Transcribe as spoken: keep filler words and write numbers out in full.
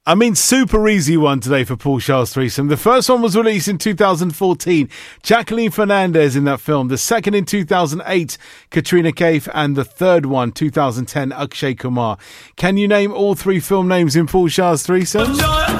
I mean, super easy one today for Paul Charles Threesome. The first one was released in two thousand fourteen. Jacqueline Fernandez in that film. The second in two thousand eight, Katrina Kaif. And the third one, two thousand ten, Akshay Kumar. Can you name all three film names in Paul Charles Threesome?